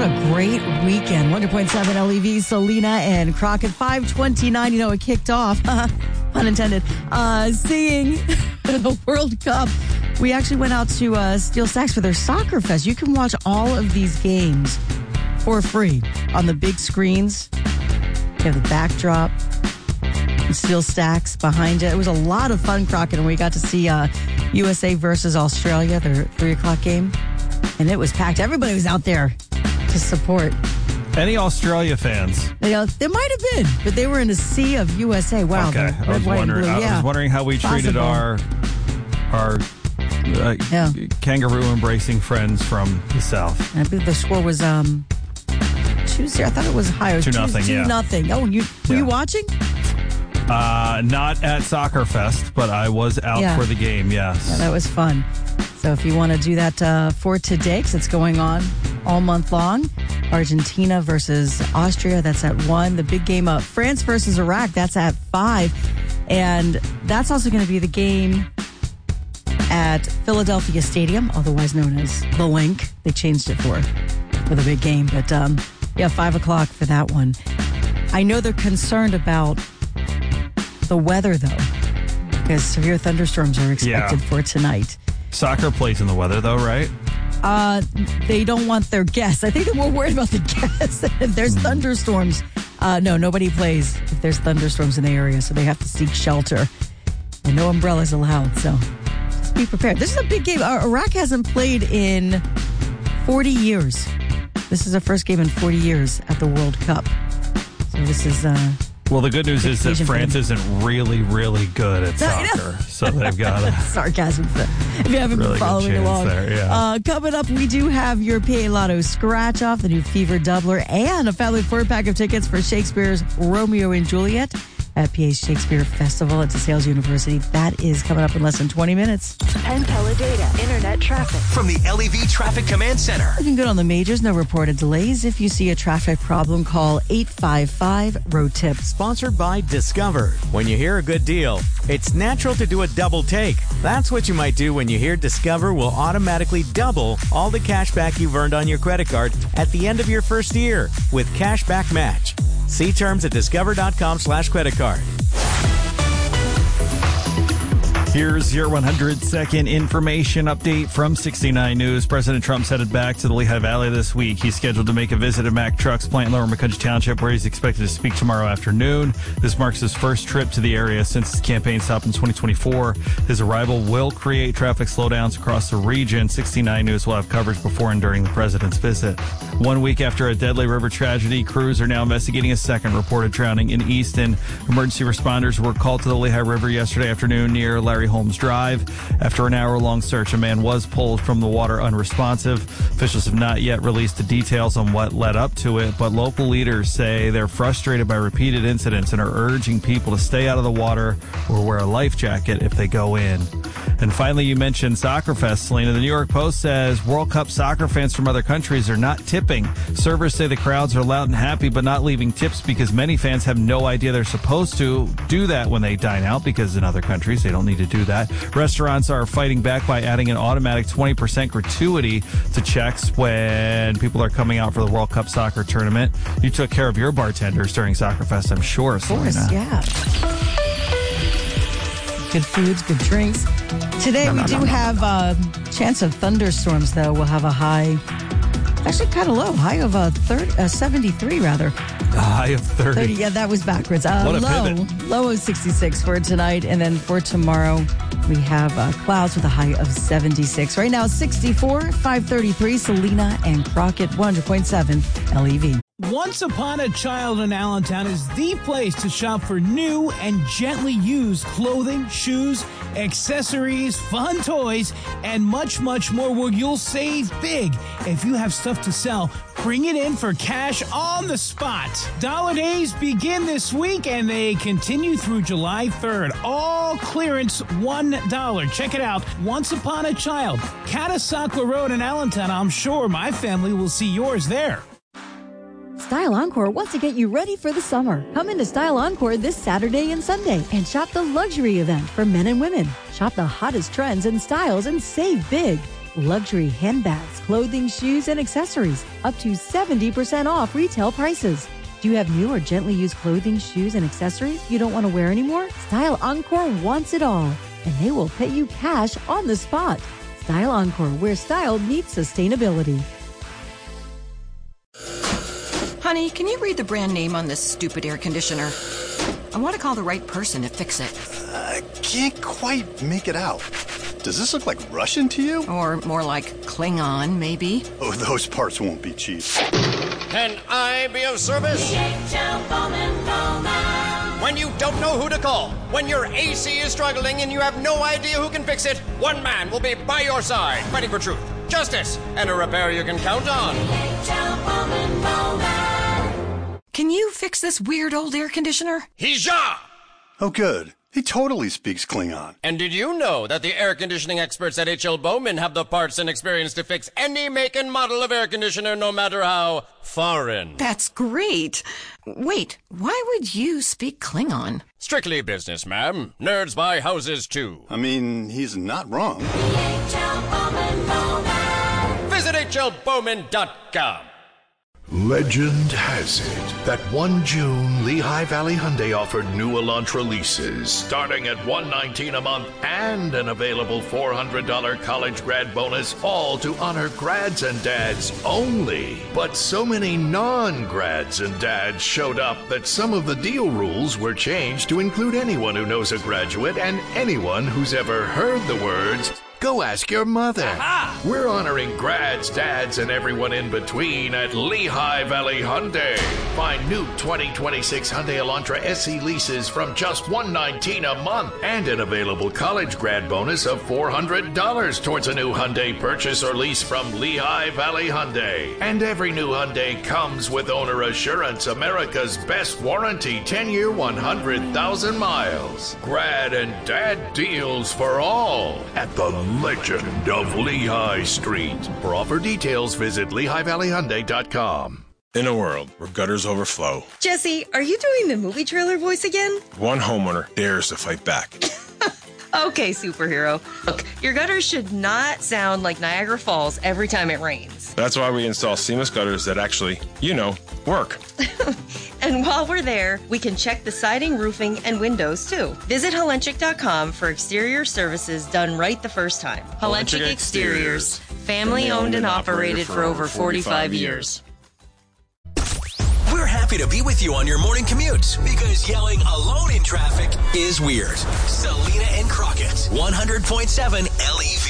a great weekend. 100.7 LEV, Selena and Crockett. 5:29, it kicked off, pun intended, seeing the World Cup. We actually went out to Steel Stacks for their Soccer Fest. You can watch all of these games for free on the big screens. You have the backdrop, Steel Stacks behind it. It was a lot of fun, Crockett, and we got to see USA versus Australia, their 3 o'clock game. And it was packed. Everybody was out there to support. Any Australia fans? There might have been, but they were in a sea of USA. Wow. Okay. I was wondering how we treated our kangaroo embracing friends from the South. And I believe the score was 2-0. I thought it was higher. 2-0. 2-0. Oh, were you watching? Not at Soccer Fest, but I was out for the game, yes. Yeah, that was fun. So if you want to do that for today, because it's going on all month long, Argentina versus Austria, that's at 1. The big game up, France versus Iraq, that's at 5. And that's also going to be the game at Philadelphia Stadium, otherwise known as The Link. They changed it for the big game. But 5 o'clock for that one. I know they're concerned about the weather, though, because severe thunderstorms are expected for tonight. Soccer plays in the weather, though, right? They don't want their guests. I think they're more worried about the guests. If there's thunderstorms, no, nobody plays if there's thunderstorms in the area, so they have to seek shelter. And no umbrellas allowed, so just be prepared. This is a big game. Iraq hasn't played in 40 years. This is the first game in 40 years at the World Cup. So this is... Well, the good news is that France isn't really, really good at soccer. So they've got a... Sarcasm, if you haven't really been following along. There, coming up, we do have your PA Lotto scratch-off, the new Fever Doubler, and a family 4-pack of tickets for Shakespeare's Romeo and Juliet at PA's Shakespeare Festival at DeSales University. That is coming up in less than 20 minutes. Penn Teledata Internet Traffic. From the LEV Traffic Command Center. Looking good on the majors. No reported delays. If you see a traffic problem, call 855-ROAD-TIP. Sponsored by Discover. When you hear a good deal, it's natural to do a double take. That's what you might do when you hear Discover will automatically double all the cash back you've earned on your credit card at the end of your first year with Cashback Match. See terms at discover.com/credit card. Here's your 100-second information update from 69 News. President Trump's headed back to the Lehigh Valley this week. He's scheduled to make a visit at Mack Trucks plant in Lower Macungie Township, where he's expected to speak tomorrow afternoon. This marks his first trip to the area since his campaign stopped in 2024. His arrival will create traffic slowdowns across the region. 69 News will have coverage before and during the president's visit. 1 week after a deadly river tragedy, crews are now investigating a second reported drowning in Easton. Emergency responders were called to the Lehigh River yesterday afternoon near Larry Holmes Drive. After an hour-long search, a man was pulled from the water unresponsive. Officials have not yet released the details on what led up to it, but local leaders say they're frustrated by repeated incidents and are urging people to stay out of the water or wear a life jacket if they go in. And finally, you mentioned Soccer Fest, Selena. The New York Post says World Cup soccer fans from other countries are not tipping. Servers say the crowds are loud and happy, but not leaving tips because many fans have no idea they're supposed to do that when they dine out, because in other countries they don't need to do that. Restaurants are fighting back by adding an automatic 20% gratuity to checks when people are coming out for the World Cup soccer tournament. You took care of your bartenders during Soccer Fest, I'm sure, Selena. Of course, yeah. Good foods, good drinks. Today we do have a chance of thunderstorms, though. We'll have a high, actually kind of low, high of 73, rather. A high of 30. Yeah, that was backwards. What a pivot. Low of 66 for tonight. And then for tomorrow, we have clouds with a high of 76. Right now, 64, 533, Selena and Crockett, 100.7 LEV. Once Upon a Child in Allentown is the place to shop for new and gently used clothing, shoes, accessories, fun toys, and much, much more, where you'll save big. If you have stuff to sell, bring it in for cash on the spot. Dollar Days begin this week and they continue through July 3rd. All clearance $1. Check it out. Once Upon a Child, Catasauqua Road in Allentown. I'm sure my family will see yours there. Style Encore wants to get you ready for the summer. Come into Style Encore this Saturday and Sunday and shop the luxury event for men and women. Shop the hottest trends and styles and save big. luxury handbags, clothing, shoes, and accessories, up to 70% off retail prices. Do you have new or gently used clothing, shoes, and accessories you don't want to wear anymore? Style Encore wants it all, and they will pay you cash on the spot. Style Encore, where style meets sustainability. Honey, can you read the brand name on this stupid air conditioner? I want to call the right person to fix it. I can't quite make it out. Does this look like Russian to you? Or more like Klingon, maybe? Oh, those parts won't be cheap. Can I be of service? When you don't know who to call, when your AC is struggling and you have no idea who can fix it, one man will be by your side, fighting for truth, justice, and a repair you can count on. Can you fix this weird old air conditioner? Hija! Oh, good. He totally speaks Klingon. And did you know that the air conditioning experts at H.L. Bowman have the parts and experience to fix any make and model of air conditioner, no matter how foreign? That's great. Wait, why would you speak Klingon? Strictly business, ma'am. Nerds buy houses, too. I mean, he's not wrong. Visit hlbowman.com. Legend has it that one June, Lehigh Valley Hyundai offered new Elantra leases starting at $119 a month and an available $400 college grad bonus, all to honor grads and dads only. But so many non-grads and dads showed up that some of the deal rules were changed to include anyone who knows a graduate and anyone who's ever heard the words, "Go ask your mother." Aha! We're honoring grads, dads, and everyone in between at Lehigh Valley Hyundai. Find new 2026 Hyundai Elantra SE leases from just $119 a month and an available college grad bonus of $400 towards a new Hyundai purchase or lease from Lehigh Valley Hyundai. And every new Hyundai comes with Owner Assurance, America's best warranty, 10-year, 100,000 miles. Grad and dad deals for all at the Legend of Lehigh Street. For offer details, visit LehighValleyHyundai.com. In a world where gutters overflow, Jesse, are you doing the movie trailer voice again? one homeowner dares to fight back. Okay, superhero. Look, your gutters should not sound like Niagara Falls every time it rains. That's why we install seamless gutters that actually, work. And while we're there, we can check the siding, roofing, and windows, too. Visit Helenchik.com for exterior services done right the first time. Helenchik Exteriors. Family owned and operated for over 45 years. We're happy to be with you on your morning commute because yelling alone in traffic is weird. Selena and Crockett, 100.7 LEV.